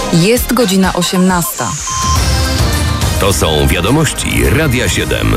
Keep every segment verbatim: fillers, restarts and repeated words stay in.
Jest godzina osiemnasta. To są wiadomości Radia siedem.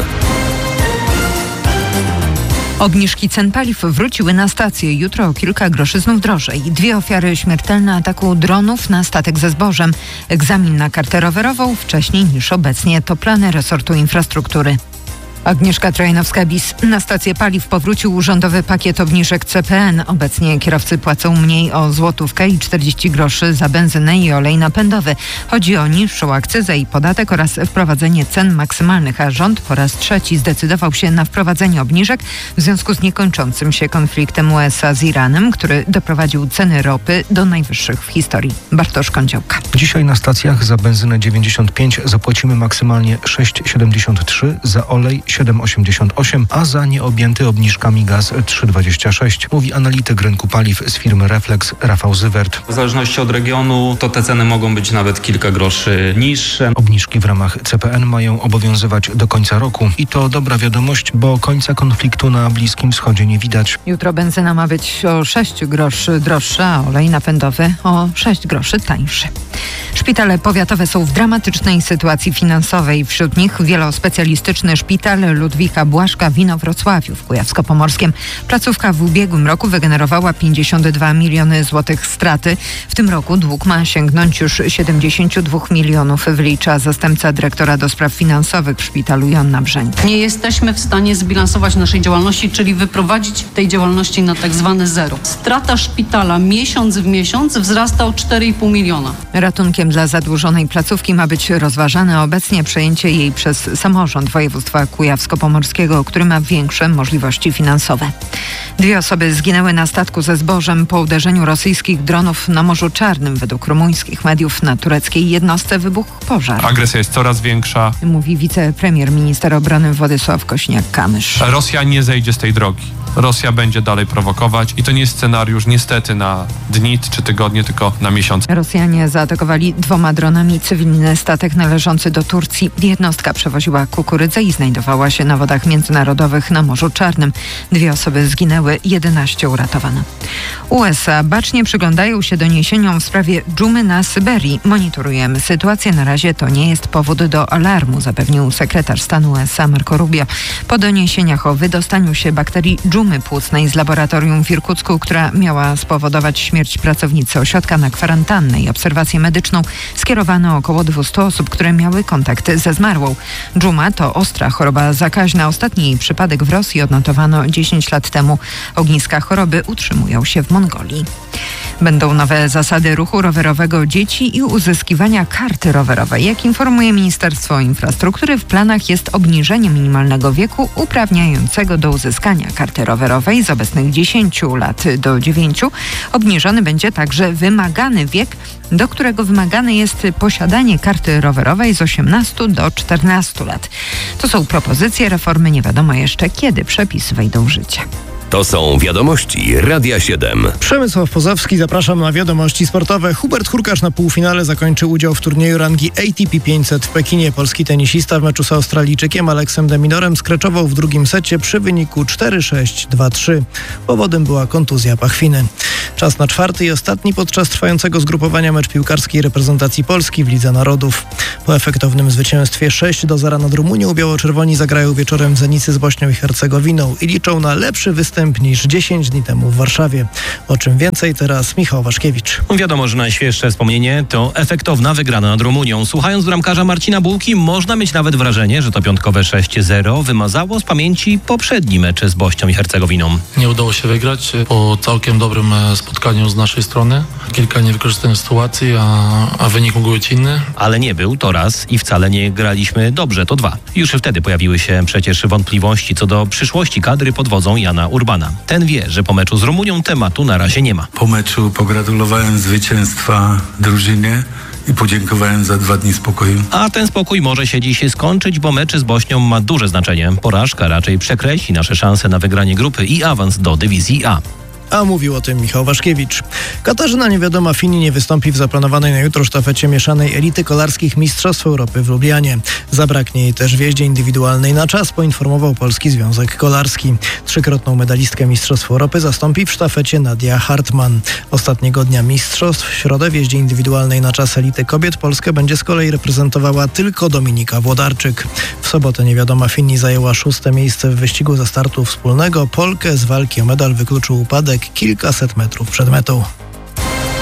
Obniżki cen paliw wróciły na stację. Jutro o kilka groszy znów drożej. Dwie ofiary śmiertelne ataku dronów na statek ze zbożem. Egzamin na kartę rowerową wcześniej niż obecnie. To plany resortu infrastruktury. Agnieszka Trojanowska-Bis. Na stację paliw powrócił rządowy pakiet obniżek C P N. Obecnie kierowcy płacą mniej o złotówkę i czterdzieści groszy za benzynę i olej napędowy. Chodzi o niższą akcyzę i podatek oraz wprowadzenie cen maksymalnych, a rząd po raz trzeci zdecydował się na wprowadzenie obniżek w związku z niekończącym się konfliktem U S A z Iranem, który doprowadził ceny ropy do najwyższych w historii. Bartosz Kądziołka. Dzisiaj na stacjach za benzynę dziewięćdziesiąt pięć zapłacimy maksymalnie sześć siedemdziesiąt trzy, za olej siedem osiemdziesiąt osiem, a za nieobjęty obniżkami gaz trzy dwadzieścia sześć, mówi analityk rynku paliw z firmy Reflex Rafał Zywert. W zależności od regionu to te ceny mogą być nawet kilka groszy niższe. Obniżki w ramach C P N mają obowiązywać do końca roku i to dobra wiadomość, bo końca konfliktu na Bliskim Wschodzie nie widać. Jutro benzyna ma być o sześć groszy droższa, a olej napędowy o sześć groszy tańszy. Szpitale powiatowe są w dramatycznej sytuacji finansowej. Wśród nich wielospecjalistyczny szpital Ludwika Błaszka w Inowrocławiu w Kujawsko-Pomorskiem. Placówka w ubiegłym roku wygenerowała pięćdziesiąt dwa miliony złotych straty. W tym roku dług ma sięgnąć już siedemdziesiąt dwa milionów, wlicza zastępca dyrektora do spraw finansowych w szpitalu Joanna Brzeń. Nie jesteśmy w stanie zbilansować naszej działalności, czyli wyprowadzić tej działalności na tak zwane zero. Strata szpitala miesiąc w miesiąc wzrasta o cztery i pół miliona. Ratunkiem dla zadłużonej placówki ma być rozważane obecnie przejęcie jej przez samorząd województwa Kujawsko-Pomorskiego, który ma większe możliwości finansowe. Dwie osoby zginęły na statku ze zbożem po uderzeniu rosyjskich dronów na Morzu Czarnym. Według rumuńskich mediów na tureckiej jednostce wybuchł pożar. Agresja jest coraz większa. Mówi wicepremier minister obrony Władysław Kośniak-Kamysz. Rosja nie zejdzie z tej drogi. Rosja będzie dalej prowokować i to nie jest scenariusz niestety na dni czy tygodnie, tylko na miesiące. Rosjanie zaatakowali dwoma dronami cywilny statek należący do Turcji. Jednostka przewoziła kukurydzę i znajdowała się na wodach międzynarodowych na Morzu Czarnym. Dwie osoby zginęły, jedenaście uratowano. U S A bacznie przyglądają się doniesieniom w sprawie dżumy na Syberii. Monitorujemy sytuację. Na razie to nie jest powód do alarmu, zapewnił sekretarz stanu U S A Marco Rubio. Po doniesieniach o wydostaniu się bakterii dżumy płucnej z laboratorium w Irkucku, która miała spowodować śmierć pracownicy ośrodka, na kwarantannę i obserwację medyczną skierowano około dwieście osób, które miały kontakt ze zmarłą. Dżuma to ostra choroba zakaźna. Ostatni przypadek w Rosji odnotowano dziesięć lat temu. Ogniska choroby utrzymują się w Mongolii. Będą nowe zasady ruchu rowerowego dzieci i uzyskiwania karty rowerowej. Jak informuje Ministerstwo Infrastruktury, w planach jest obniżenie minimalnego wieku uprawniającego do uzyskania karty rowerowej z obecnych dziesięciu lat do dziewięciu. Obniżony będzie także wymagany wiek, do którego wymagane jest posiadanie karty rowerowej z osiemnastu do czternastu lat. To są propozycje reformy. Nie wiadomo jeszcze, kiedy przepisy wejdą w życie. To są wiadomości Radia siedem. Przemysław Pozowski, zapraszam na wiadomości sportowe. Hubert Hurkacz na półfinale zakończył udział w turnieju rangi A T P pięćset w Pekinie. Polski tenisista w meczu z Australijczykiem Aleksem de Minorem skreczował w drugim secie przy wyniku cztery sześć dwa trzy. Powodem była kontuzja pachwiny. Czas na czwarty i ostatni podczas trwającego zgrupowania mecz piłkarskiej reprezentacji Polski w Lidze Narodów. Po efektownym zwycięstwie sześć do zera nad Rumunią biało-czerwoni zagrają wieczorem w Zenicy z Bośnią i Hercegowiną i liczą na lepszy występ niż dziesięć dni temu w Warszawie. O czym więcej teraz Michał Waszkiewicz. Wiadomo, że najświeższe wspomnienie to efektowna wygrana nad Rumunią. Słuchając bramkarza Marcina Bułki, można mieć nawet wrażenie, że to piątkowe sześć zero wymazało z pamięci poprzedni mecz z Bośnią i Hercegowiną. Nie udało się wygrać po całkiem dobrym spotkaniu z naszej strony. Kilka niewykorzystanych sytuacji, a, a wynik mógł być inny. Ale nie był to raz i wcale nie graliśmy dobrze, to dwa. Już wtedy pojawiły się przecież wątpliwości co do przyszłości kadry pod wodzą Jana Urbana. Ten wie, że po meczu z Rumunią tematu na razie nie ma. Po meczu pogratulowałem zwycięstwa drużynie i podziękowałem za dwa dni spokoju. A ten spokój może się dziś skończyć, bo mecz z Bośnią ma duże znaczenie. Porażka raczej przekreśli nasze szanse na wygranie grupy i awans do dywizji A. A mówił o tym Michał Waszkiewicz. Katarzyna Niewiadoma Fini nie wystąpi w zaplanowanej na jutro sztafecie mieszanej elity kolarskich Mistrzostw Europy w Lublianie. Zabraknie jej też w jeździe indywidualnej na czas, poinformował Polski Związek Kolarski. Trzykrotną medalistkę Mistrzostw Europy zastąpi w sztafecie Nadia Hartmann. Ostatniego dnia mistrzostw w środę w jeździe indywidualnej na czas elity kobiet Polskę będzie z kolei reprezentowała tylko Dominika Włodarczyk. W sobotę Niewiadoma Fini zajęła szóste miejsce w wyścigu ze startu wspólnego. Polkę z walki o medal wykluczył upadek kilkaset metrów przed metą.